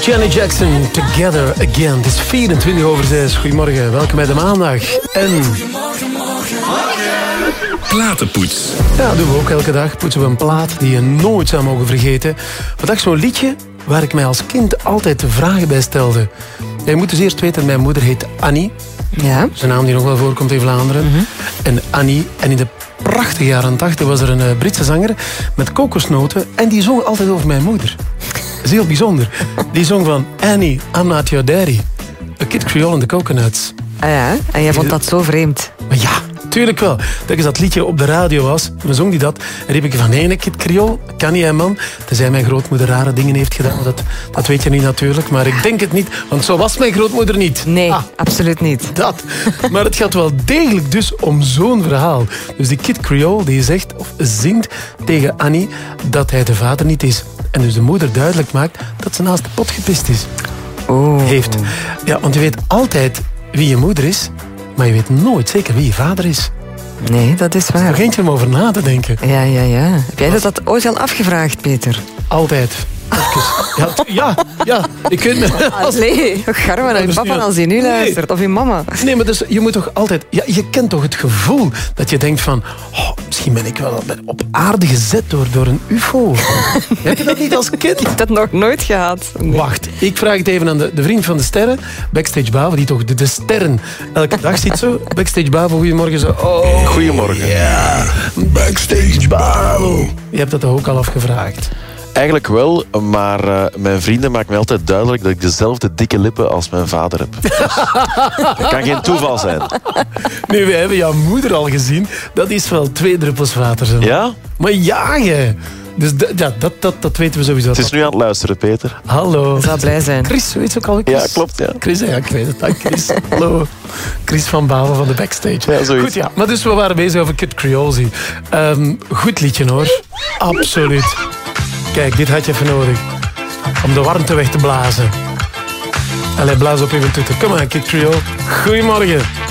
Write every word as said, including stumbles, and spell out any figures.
Janet Jackson, Together Again. Het is vierentwintig over zes. Goedemorgen, welkom bij de maandag. En... Platenpoets. Ja, dat doen we ook elke dag. Poetsen we een plaat die je nooit zou mogen vergeten. Vandaag zo'n liedje waar ik mij als kind altijd de vragen bij stelde. Ja, je moet dus eerst weten, mijn moeder heet Annie. Ja. Dat is een naam die nog wel voorkomt in Vlaanderen. Mm-hmm. En Annie, en in de prachtige jaren tachtig was er een uh, Britse zanger met kokosnoten en die zong altijd over mijn moeder. Dat is heel bijzonder. Die zong van Annie, I'm not your daddy. A Kid Creole and the Coconuts. Ah ja, en jij vond dat zo vreemd? Maar ja, tuurlijk wel. Dat ik dat liedje op de radio was, dan zong die dat. En riep ik van, nee, Kid Creole, kan niet, hè, man. Tenzij mijn grootmoeder rare dingen heeft gedaan. Dat, dat weet je niet natuurlijk, maar ik denk het niet. Want zo was mijn grootmoeder niet. Nee, ah, absoluut niet. Dat. Maar het gaat wel degelijk dus om zo'n verhaal. Dus die Kid Creole die zegt, of zingt tegen Annie dat hij de vader niet is. En dus de moeder duidelijk maakt dat ze naast de pot gepist is. Oh. Heeft. Ja, want je weet altijd wie je moeder is, maar je weet nooit zeker wie je vader is. Nee, dat is waar. Er is eentje om over na te denken. Ja, ja, ja. Heb jij dat ooit al afgevraagd, Peter? Altijd. Ja, ja, ja. Ik weet me... Allee, garmen aan je papa als hij nu luistert. Nee. Of je mama. Nee, maar dus, je moet toch altijd... Ja, je kent toch het gevoel dat je denkt van... Oh, misschien ben ik wel op aarde gezet door, door een ufo. Heb je dat niet als kind? Ik heb dat nog nooit gehad. Nee. Wacht, ik vraag het even aan de, de vriend van de sterren. Backstage Bavo, die toch de, de sterren elke dag ziet zo. Backstage Bavo, goedemorgen. Zo. Oh, goedemorgen. Ja, Backstage Bavo. Je hebt dat toch ook al afgevraagd? Eigenlijk wel, maar uh, mijn vrienden maken mij altijd duidelijk dat ik dezelfde dikke lippen als mijn vader heb. Dus, dat kan geen toeval zijn. Nu, we hebben jouw moeder al gezien. Dat is wel twee druppels water. Zo. Ja? Maar jagen. Dus d- ja, dat, dat, dat weten we sowieso. Het is nu aan het luisteren, Peter. Hallo. Ik zal blij zijn. Chris, weet je ook al? Chris? Ja, klopt. Ja. Chris, ja, ik weet het. Dank Chris. Hallo. Chris van Balen van de Backstage. Ja, zoiets. Goed, ja. Maar dus we waren bezig over Kid Creole. Um, goed liedje, hoor. Absoluut. Kijk, dit had je even nodig. Om de warmte weg te blazen. Allee, blaas op even toeter. Kom maar, Kid Creole. Goedemorgen.